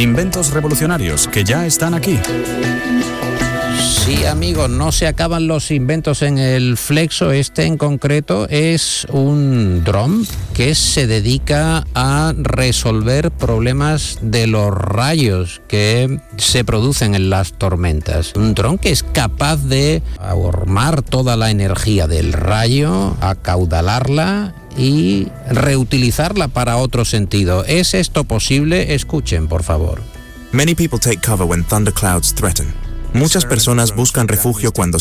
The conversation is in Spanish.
Inventos revolucionarios que ya están aquí. Sí, amigos, no se acaban los inventos en el Flexo. Este en concreto es un dron que se dedica a resolver problemas de los rayos que se producen en las tormentas. Un dron que es capaz de ahormar toda la energía del rayo, acaudalarla y reutilizarla para otro sentido. ¿Es esto posible? Escuchen, por favor. Many people take cover when thunderclouds threaten. Muchas personas buscan refugio cuando